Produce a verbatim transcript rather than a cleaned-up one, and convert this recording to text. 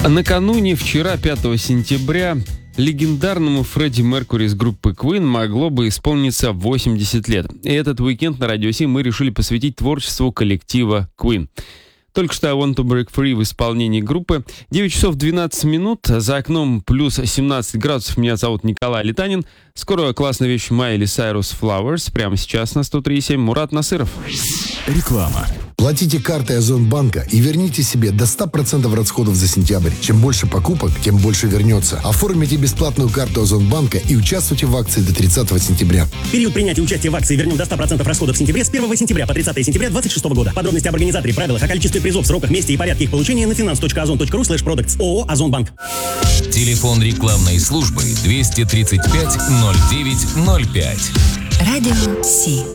Накануне, вчера, пятого сентября, легендарному Фредди Меркьюри из группы Queen могло бы исполниться восемьдесят лет. И этот уикенд на Радио семь мы решили посвятить творчеству коллектива Queen. Только что I Want to Break Free в исполнении группы. девять часов двенадцать минут, за окном плюс семнадцать градусов. Меня зовут Николай Литанин. Скоро классная вещь Майли Сайрус Flowers. Прямо сейчас на сто три и семь. Мурат Насыров. Реклама. Платите картой Озонбанка и верните себе до ста процентов расходов за сентябрь. Чем больше покупок, тем больше вернется. Оформите бесплатную карту Озонбанка и участвуйте в акции до тридцатого сентября. Период принятия участия в акции «Вернем до ста процентов расходов в сентябре» с первого сентября по тридцатого сентября две тысячи двадцать шестого года. Подробности об организаторе, правилах, о количестве призов, сроках, месте и порядке их получения на finance точка озон точка ру слэш продактс. ООО «Озонбанк». Телефон рекламной службы двести тридцать пять ноль девять ноль пять. Радио Си.